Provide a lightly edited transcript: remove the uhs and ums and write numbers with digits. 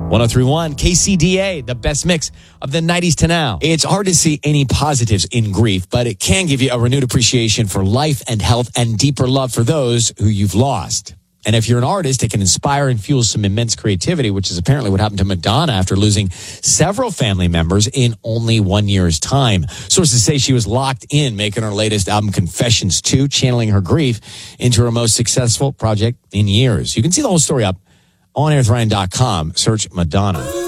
1031 KCDA, the best mix of the 90s to now. It's hard to see any positives in grief, but it can give you a renewed appreciation for life and health and deeper love for those who you've lost. And if you're an artist, it can inspire and fuel some immense creativity, which is apparently what happened to Madonna after losing several family members in only 1 year's time. Sources say she was locked in making her latest album, Confessions 2, channeling her grief into her most successful project in years. You can see the whole story up on OnAirWithRyan.com. Search Madonna.